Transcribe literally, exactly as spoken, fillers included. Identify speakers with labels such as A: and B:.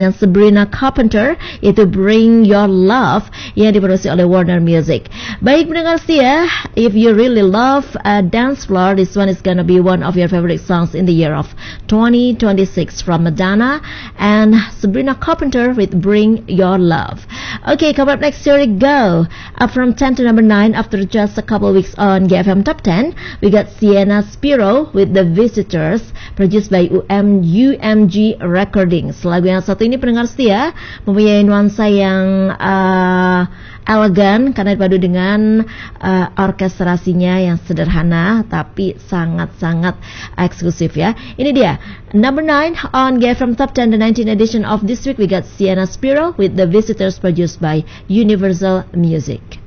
A: dan Sabrina Carpenter, itu Bring Your Love yang diproduksi oleh Warner Music. Baik pendengar setia, if you really love uh, dance floor, this one is gonna be one of your favorite songs in the year of twenty twenty-six from Madonna and Sabrina Carpenter with Bring Your Love. Okay, coming up next, here we go. Up from ten to number nine after just a couple of weeks on G F M Top ten, we got Sienna Spiro with The Visitors, produced by U M G Recordings. Lagu yang satu ini pendengar setia mempunyai nuansa yang uh, elegan karena dipadu dengan uh, orkestrasinya yang sederhana tapi sangat-sangat eksklusif ya. Ini dia number nine on G F M Top ten, the nineteenth edition of this week. We got Sienna Spiro with The Visitors, produced by Universal Music.